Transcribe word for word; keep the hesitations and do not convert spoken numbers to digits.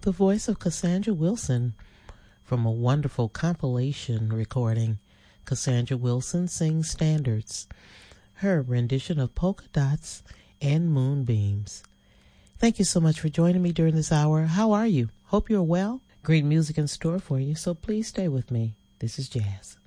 the voice of Cassandra Wilson from a wonderful compilation recording, Cassandra Wilson Sings Standards, her rendition of Polka Dots and Moonbeams. Thank you so much for joining me during this hour. How are you? Hope you're well. Great music in store for you, so please stay with me. This is Jazz.